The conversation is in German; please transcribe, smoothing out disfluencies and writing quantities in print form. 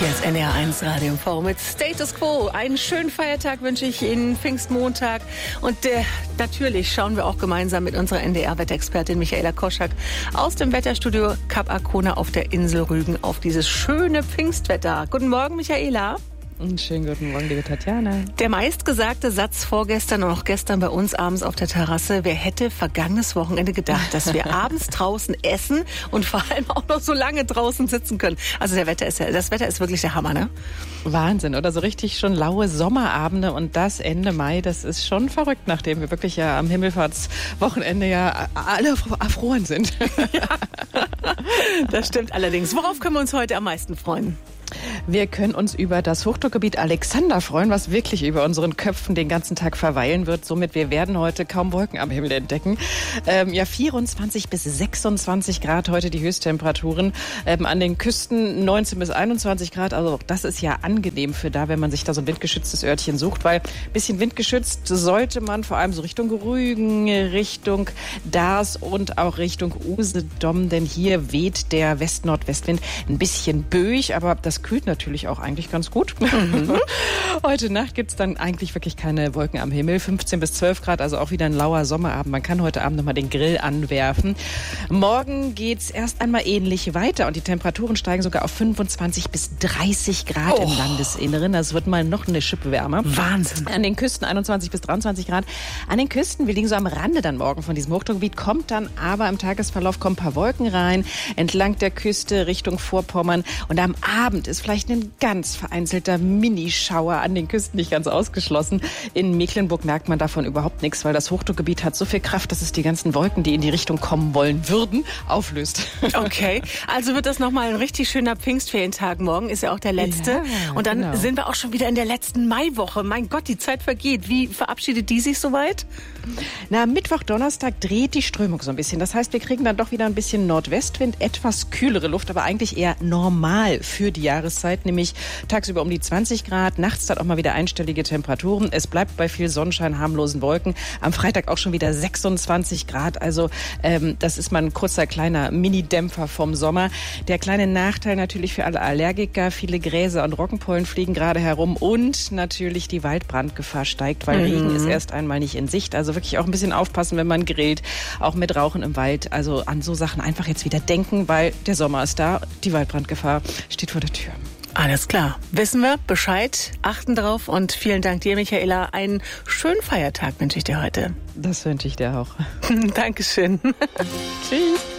Hier ist NDR1 Radio TV mit Status Quo. Einen schönen Feiertag wünsche ich Ihnen, Pfingstmontag. Und natürlich schauen wir auch gemeinsam mit unserer NDR-Wetterexpertin Michaela Koschak aus dem Wetterstudio Kap Arkona auf der Insel Rügen auf dieses schöne Pfingstwetter. Guten Morgen, Michaela. Einen schönen guten Morgen, liebe Tatjana. Der meistgesagte Satz vorgestern und auch gestern bei uns abends auf der Terrasse: Wer hätte vergangenes Wochenende gedacht, dass wir abends draußen essen und vor allem auch noch so lange draußen sitzen können. Also das Wetter ist wirklich der Hammer, ne? Wahnsinn, oder? So richtig schon laue Sommerabende und das Ende Mai, das ist schon verrückt, nachdem wir wirklich ja am Himmelfahrtswochenende ja alle erfroren sind. Ja, das stimmt allerdings. Worauf können wir uns heute am meisten freuen? Wir können uns über das Hochdruckgebiet Alexander freuen, was wirklich über unseren Köpfen den ganzen Tag verweilen wird. Somit, wir werden heute kaum Wolken am Himmel entdecken. 24 bis 26 Grad heute die Höchsttemperaturen. An den Küsten 19 bis 21 Grad. Also das ist ja angenehm für da, wenn man sich da so ein windgeschütztes Örtchen sucht. Weil ein bisschen windgeschützt sollte man vor allem so Richtung Rügen, Richtung Dars und auch Richtung Usedom. Denn hier weht der West-Nordwestwind ein bisschen böig, aber das kühlt natürlich auch eigentlich ganz gut. Heute Nacht gibt es dann eigentlich wirklich keine Wolken am Himmel. 15 bis 12 Grad, also auch wieder ein lauer Sommerabend. Man kann heute Abend nochmal den Grill anwerfen. Morgen geht es erst einmal ähnlich weiter und die Temperaturen steigen sogar auf 25 bis 30 Grad im Landesinneren. Das wird mal noch eine Schippe wärmer. Wahnsinn. An den Küsten 21 bis 23 Grad. An den Küsten, wir liegen so am Rande dann morgen von diesem Hochdruckgebiet, kommt dann aber im Tagesverlauf kommen ein paar Wolken rein, entlang der Küste Richtung Vorpommern. Und am Abend ist vielleicht ein ganz vereinzelter Minischauer an den Küsten nicht ganz ausgeschlossen. In Mecklenburg merkt man davon überhaupt nichts, weil das Hochdruckgebiet hat so viel Kraft, dass es die ganzen Wolken, die in die Richtung kommen wollen würden, auflöst. Okay, also wird das nochmal ein richtig schöner Pfingstferientag. Morgen ist ja auch der letzte. Ja, und dann sind wir auch schon wieder in der letzten Maiwoche. Mein Gott, die Zeit vergeht. Wie verabschiedet die sich soweit? Na, Mittwoch, Donnerstag dreht die Strömung so ein bisschen. Das heißt, wir kriegen dann doch wieder ein bisschen Nordwestwind, etwas kühlere Luft, aber eigentlich eher normal für die Jahreszeit, nämlich tagsüber um die 20 Grad, nachts dann auch mal wieder einstellige Temperaturen. Es bleibt bei viel Sonnenschein, harmlosen Wolken. Am Freitag auch schon wieder 26 Grad. Also das ist mal ein kurzer, kleiner Mini-Dämpfer vom Sommer. Der kleine Nachteil natürlich für alle Allergiker, viele Gräser und Roggenpollen fliegen gerade herum und natürlich die Waldbrandgefahr steigt, weil Regen ist erst einmal nicht in Sicht. Also wirklich auch ein bisschen aufpassen, wenn man grillt, auch mit Rauchen im Wald. Also an so Sachen einfach jetzt wieder denken, weil der Sommer ist da, die Waldbrandgefahr steht vor der Tür. Alles klar. Wissen wir Bescheid, achten drauf und vielen Dank dir, Michaela. Einen schönen Feiertag wünsche ich dir heute. Das wünsche ich dir auch. Dankeschön. Tschüss.